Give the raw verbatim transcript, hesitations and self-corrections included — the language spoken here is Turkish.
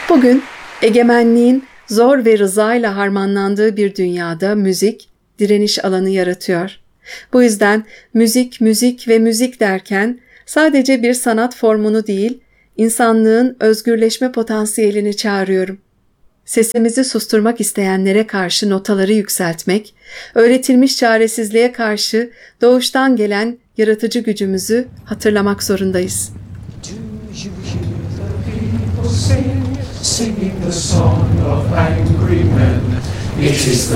Bugün egemenliğin zor ve rıza ile harmanlandığı bir dünyada müzik direniş alanı yaratıyor. Bu yüzden müzik, müzik ve müzik derken sadece bir sanat formunu değil, insanlığın özgürleşme potansiyelini çağırıyorum. Sesimizi susturmak isteyenlere karşı notaları yükseltmek, öğretilmiş çaresizliğe karşı doğuştan gelen yaratıcı gücümüzü hatırlamak zorundayız. Do you hear the people sing, singing the song of angry men? It is the